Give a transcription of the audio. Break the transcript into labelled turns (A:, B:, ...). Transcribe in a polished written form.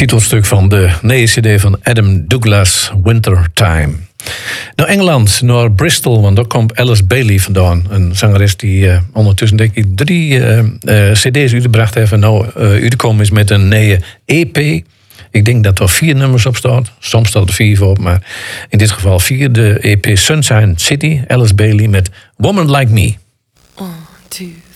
A: titelstuk van de nieuwe cd van Adam Douglas, Wintertime. Naar Engeland, naar Bristol, want daar komt Alice Bailey vandaan. Een zangeres die ondertussen denk ik 3 cd's uitgebracht heeft en nou uitgekomen is met een nieuwe EP. Ik denk dat er 4 nummers op staat. Soms staat er 4 op, maar in dit geval 4. De EP Sunshine City, Alice Bailey met Woman Like Me.
B: 1, 2